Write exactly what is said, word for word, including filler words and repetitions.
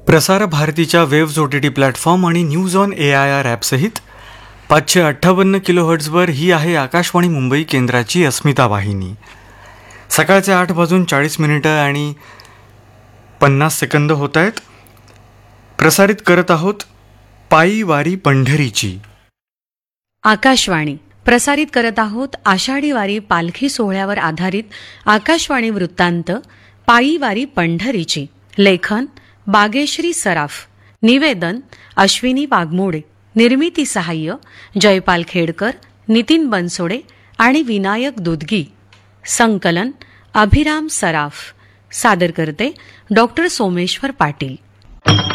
प्रसार भारतीच्या waves O T T platform आणि news on A I R ॲपसहित पाचशे अठ्ठावन्न किलोहर्ट्झवर ही आहे आकाशवाणी मुंबई केंद्राची अस्मिता वाहिनी. सकाळचे आठ वाजून चाळीस मिनिटं आणि पन्नास सेकंद होत आहेत. प्रसारित करत आहोत पायी वारी पंढरीची. आकाशवाणी प्रसारित करत आहोत आषाढी वारी पालखी सोहळ्यावर आधारित आकाशवाणी वृत्तांत पायी वारी पंढरीची. लेखन बागेश्री सराफ. निवेदन अश्विनी वाघमोडे. निर्मिती सहाय्य जयपाल खेडकर, नितीन बनसोडे आणि विनायक दुधगी. संकलन अभिराम सराफ. सादर करते डॉक्टर सोमेश्वर पाटील.